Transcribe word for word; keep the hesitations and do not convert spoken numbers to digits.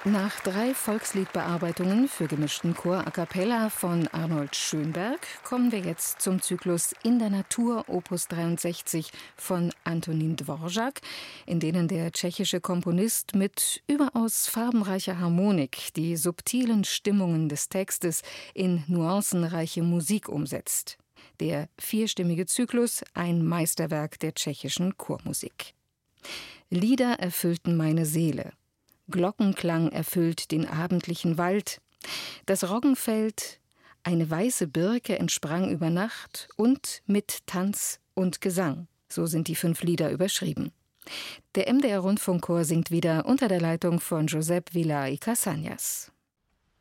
Nach drei Volksliedbearbeitungen für gemischten Chor a cappella von Arnold Schönberg kommen wir jetzt zum Zyklus In der Natur Opus dreiundsechzig von Antonín Dvořák, in denen der tschechische Komponist mit überaus farbenreicher Harmonik die subtilen Stimmungen des Textes in nuancenreiche Musik umsetzt. Der vierstimmige Zyklus, ein Meisterwerk der tschechischen Chormusik. Lieder erfüllten meine Seele. Glockenklang erfüllt den abendlichen Wald. Das Roggenfeld, eine weiße Birke entsprang über Nacht und mit Tanz und Gesang. So sind die fünf Lieder überschrieben. Der M D R Rundfunkchor singt wieder unter der Leitung von Josep Vila y Casañas.